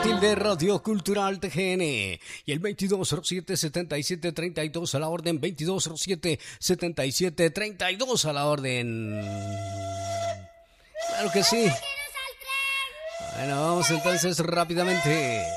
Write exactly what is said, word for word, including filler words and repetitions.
portátil de Radio Cultural T G N y el veintidós cero siete, setenta y siete treinta y dos a la orden, veintidós cero siete, setenta y siete treinta y dos a la orden. Claro que sí. Bueno, vamos entonces rápidamente.